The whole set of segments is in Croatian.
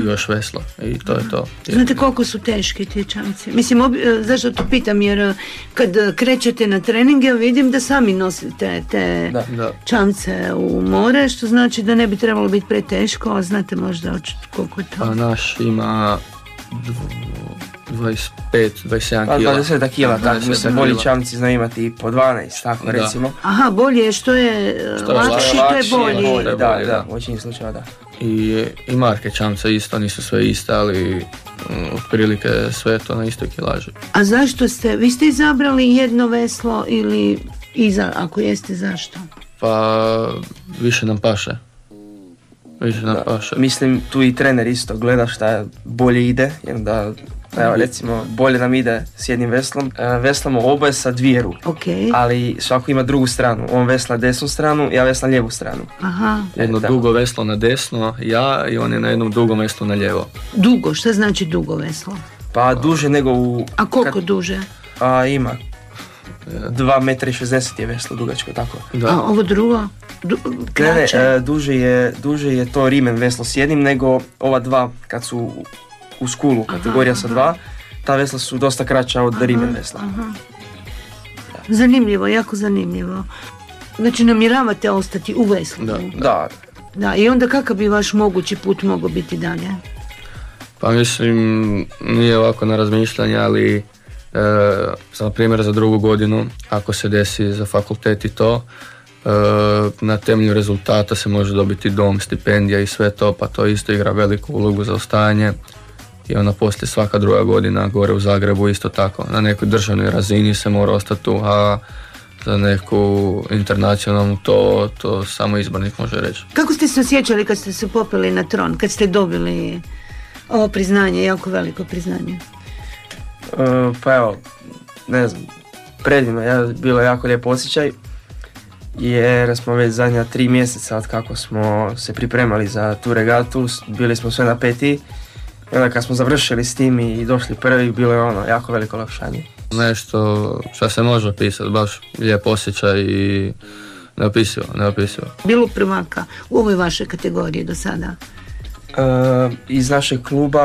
još veslo i to je to. Znate koliko su teški ti čamci? Mislim, zašto to pitam, jer kad krećete na treninge vidim da sami nosite te čamce u more, što znači da ne bi trebalo biti preteško, a znate možda koliko je to? Pa naš ima 25-27 kila. 20 kila, tako mislim, bolji čamci znaju imati i po 12, tako recimo. Aha, bolje je što je lakši, to je bolji. Da, u većini slučajeva da. I marke čamca isto, nisu sve iste, ali otprilike sve to na istoj kilaži. A zašto vi ste izabrali jedno veslo ili ako jeste, zašto? Pa više nam paše. Mislim, tu i trener isto gleda šta bolje ide, jer da, evo recimo, bolje nam ide s jednim veslom. Veslamo oboje sa dvije ruke, ali svako ima drugu stranu. On vesla desnu stranu, ja veslam lijevu stranu. Aha. Jedno dugo veslo na desno, ja, i on je na jednom dugom veslu na lijevo. Dugo? Šta znači dugo veslo? Pa duže nego u... A koliko duže? Ima 2,60 m je veslo dugačko, tako. Da. A ovo drugo? Ne, duže je to rimen veslo s jednim nego ova dva kad su u skulu, kategorija sa dva, ta vesla su dosta kraća od rimen vesla. Zanimljivo, jako zanimljivo. Znači namjeravate ostati u veslu? Da, i onda kakav bi vaš mogući put mogao biti dalje? Pa mislim, nije ovako na razmišljanje, ali za primjer za drugu godinu, ako se desi za fakultet i to, na temelju rezultata se može dobiti dom, stipendija i sve to, pa to isto igra veliku ulogu za ostajanje. I onda poslije svaka druga godina gore u Zagrebu isto tako. Na nekoj državnoj razini se mora ostati tu, a za neku internacionalnu to samo izbornik može reći. Kako ste se osjećali kad ste se popeli na tron, kad ste dobili ovo priznanje, jako veliko priznanje? Pa evo, ne znam, predivno, bilo je jako lijep osjećaj, jer smo već zadnja 3 mjeseca od kako smo se pripremali za tu regatu, bili smo sve napeti, i onda kad smo završili s tim i došli prvi, bilo je jako veliko olakšanje. Nešto što se može opisati, baš lijep osjećaj i neopisivo. Bilo prvaka u ovoj vašoj kategoriji do sada? Iz našeg kluba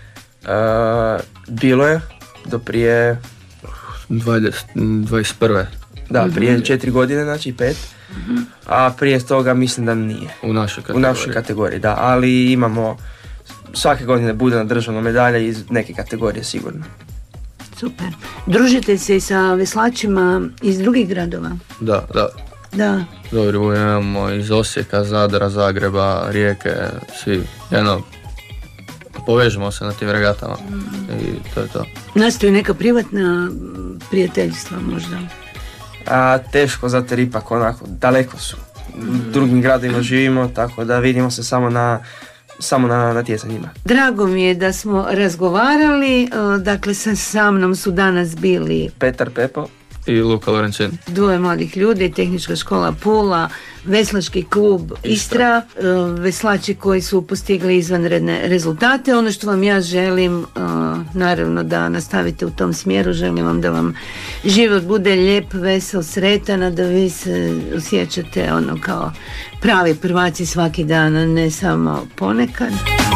bilo je do prije 21. Da, prije 4 godine, znači 5. A prije toga mislim da nije. U našoj kategoriji, da, ali imamo svake godine bude na državna medalja iz neke kategorije sigurno. Super. Družite se i sa veslačima iz drugih gradova? Da. Dobro, imamo iz Osijeka, Zadra, Zagreba, Rijeke, svi, povežemo se na tim regatama i to je to. Nastaju neka privatna prijateljstva možda? Teško, zato jer ipak daleko su. U drugim gradovima živimo, tako da vidimo se samo na natjecanjima. Drago mi je da smo razgovarali, dakle sa mnom su danas bili Petar Pepo i Luka Lorencin. 2 mladih ljudi, Tehnička škola Pula, Veslački klub Istra, veslači koji su postigli izvanredne rezultate. Ono što vam ja želim, naravno da nastavite u tom smjeru, želim vam da vam život bude lijep, vesel, sretan, da vi se osjećate kao pravi prvaci svaki dan, ne samo ponekad.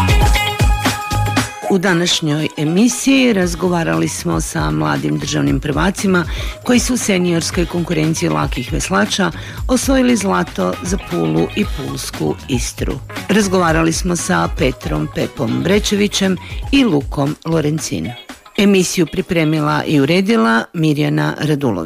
U današnjoj emisiji razgovarali smo sa mladim državnim prvacima koji su u seniorskoj konkurenciji lakih veslača osvojili zlato za Pulu i pulsku Istru. Razgovarali smo sa Petrom Pepom Brečevićem i Lukom Lorencinom. Emisiju pripremila i uredila Mirjana Radulović.